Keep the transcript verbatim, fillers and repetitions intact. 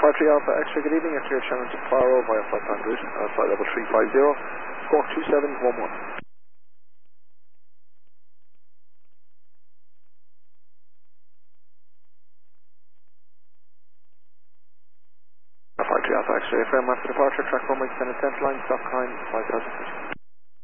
Tower three Alpha Extra, good evening. It's your Shannon to Faro via flight plan route, uh, flight level three five zero, score two seven one one. Tower three Alpha Extra, frame after departure, track runway descendant tenth line, stop climb five thousand feet.